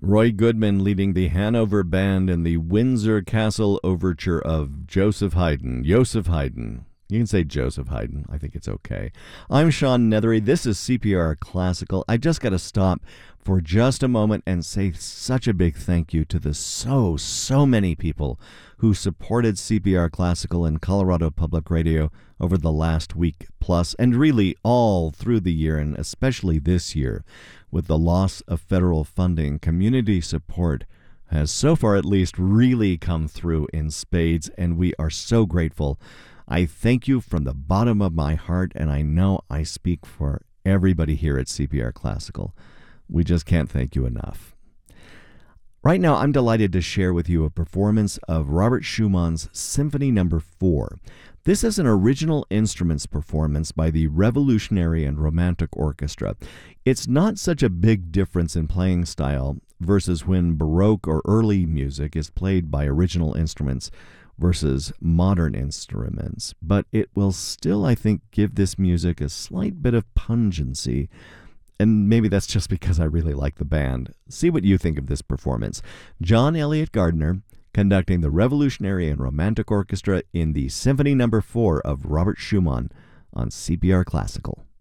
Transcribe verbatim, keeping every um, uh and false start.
Roy Goodman leading the Hanover Band in the Windsor Castle Overture of Joseph Haydn. Joseph Haydn. You can say Joseph Haydn. I think it's okay. I'm Sean Nethery. This is C P R Classical. I just got to stop for just a moment and say such a big thank you to the so, so many people who supported C P R Classical and Colorado Public Radio over the last week plus, and really all through the year, and especially this year. With the loss of federal funding, community support has so far at least really come through in spades, and we are so grateful. I thank you from the bottom of my heart, and I know I speak for everybody here at C P R Classical. We just can't thank you enough. Right now, I'm delighted to share with you a performance of Robert Schumann's Symphony Number four. This is an original instruments performance by the Revolutionary and Romantic Orchestra. It's not such a big difference in playing style versus when Baroque or early music is played by original instruments versus modern instruments, but it will still, I think, give this music a slight bit of pungency. And maybe that's just because I really like the band. See what you think of this performance. John Elliott Gardner conducting the Revolutionary and Romantic Orchestra in the Symphony Number four of Robert Schumann on C P R Classical.